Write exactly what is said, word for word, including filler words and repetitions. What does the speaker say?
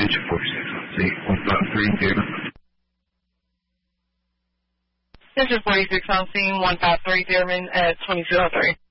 Engine forty-six on Z, one five three, Dearman. Engine forty-six on scene, one five three, Dearman at twenty-two oh three.